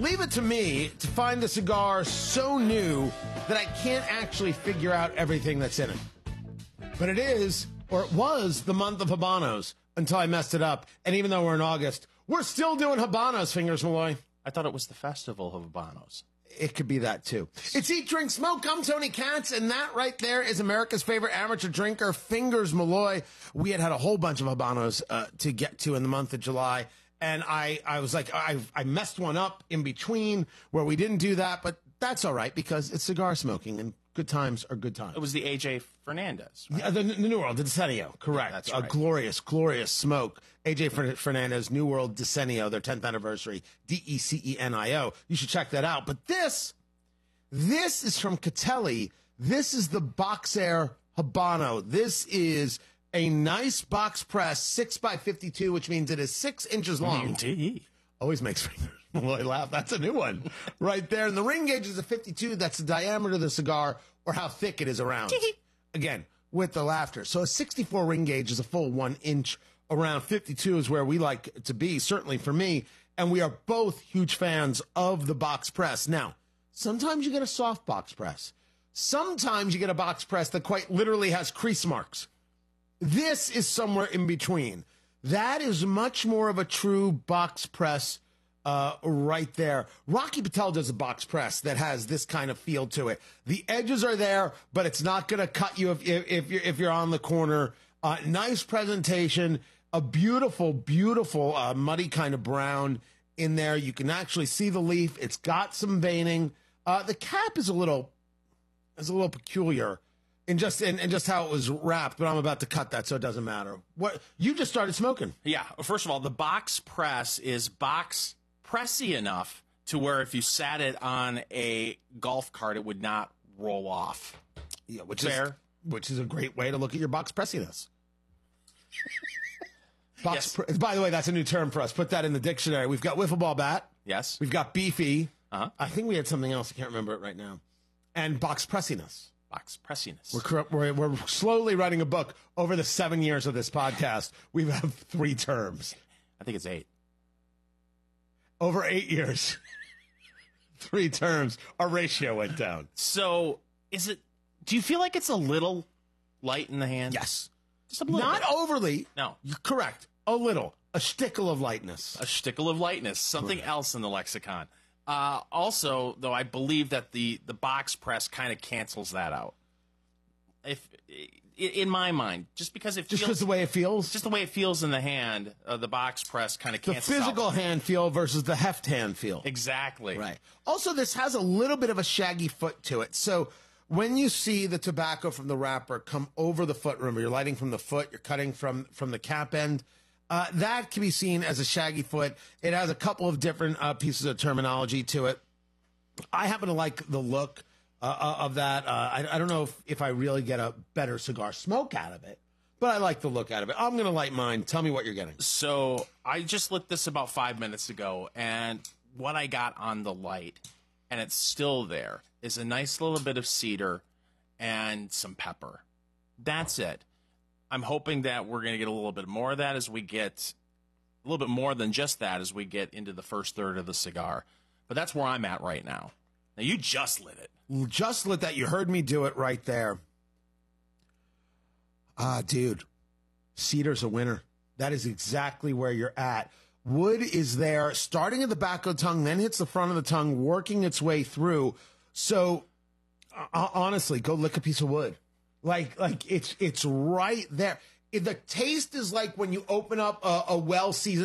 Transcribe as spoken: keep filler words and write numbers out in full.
Leave it to me to find a cigar so new that I can't actually figure out everything that's in it. But it is, or it was, the month of Habanos until I messed it up. And even though we're in August, we're still doing Habanos, Fingers Malloy. I thought it was the festival of Habanos. It could be that, too. It's Eat, Drink, Smoke. I'm Tony Katz, and that right there is America's favorite amateur drinker, Fingers Malloy. We had had a whole bunch of Habanos uh, to get to in the month of July, and I, I was like, I, I messed one up in between where we didn't do that, but that's all right because it's cigar smoking, and good times are good times. It was the A J Fernandez, right? Yeah, the, the New World, the Decennial, correct. Yeah, that's a right. glorious, glorious smoke. A J Fernandez, New World Decenio, their tenth anniversary, D E C E N I O. You should check that out. But this, this is from Catelli. This is the Boxair Habano. This is a nice box press, six by fifty-two, which means it is six inches long. Indeed. Always makes Fingers Malloy laugh. That's a new one right there. And the ring gauge is a fifty-two. That's the diameter of the cigar or how thick it is around. Again, with the laughter. So a sixty-four ring gauge is a full one inch around. fifty-two is where we like it to be, certainly for me. And we are both huge fans of the box press. Now, sometimes you get a soft box press. Sometimes you get a box press that quite literally has crease marks. This is somewhere in between. That is much more of a true box press uh, right there. Rocky Patel does a box press that has this kind of feel to it. The edges are there, but it's not going to cut you if, if, if, you're, if you're on the corner. Uh, nice presentation, a beautiful, beautiful uh, muddy kind of brown in there. You can actually see the leaf. It's got some veining. Uh, the cap is a little, is a little peculiar. And just and, and just how it was wrapped, but I'm about to cut that, so it doesn't matter. What you just started smoking? Yeah. First of all, the box press is box pressy enough to where if you sat it on a golf cart, it would not roll off. Yeah, which Fair. is which is a great way to look at your box pressiness. Box. Yes. Pre- by the way, that's a new term for us. Put that in the dictionary. We've got wiffle ball bat. Yes. We've got beefy. Uh-huh. I think we had something else. I can't remember it right now. And box pressiness. Box pressiness. We're, cor- we're we're slowly writing a book over the seven years of this podcast. We have three terms. I think it's eight. Over eight years, three terms. Our ratio went down. So, is it? Do you feel like it's a little light in the hand? Yes, just a little. Not bit. overly. No, you're correct. A little, a shtickle of lightness. A shtickle of lightness. Something Correct. else in the lexicon. Uh, also, though, I believe that the, the box press kind of cancels that out. If in my mind, just because it Just feels, because the way it feels? just the way it feels in the hand, uh, the box press kind of The cancels physical out. hand feel versus the heft hand feel. Exactly. Right. Also, this has a little bit of a shaggy foot to it. So when you see the tobacco from the wrapper come over the foot, remember, you're lighting from the foot, you're cutting from, from the cap end. Uh, that can be seen as a shaggy foot. It has a couple of different uh, pieces of terminology to it. I happen to like the look uh, of that. Uh, I, I don't know if, if I really get a better cigar smoke out of it, but I like the look out of it. I'm going to light mine. Tell me what you're getting. So I just lit this about five minutes ago, and what I got on the light, and it's still there, is a nice little bit of cedar and some pepper. That's it. I'm hoping that we're going to get a little bit more of that as we get a little bit more than just that as we get into the first third of the cigar. But that's where I'm at right now. Now, you just lit it. Just lit that. You heard me do it right there. Ah, dude, cedar's a winner. That is exactly where you're at. Wood is there, starting at the back of the tongue, then hits the front of the tongue, working its way through. So, uh, honestly, go lick a piece of wood. Like, like it's it's right there. It, the taste is like when you open up a, a well-seasoned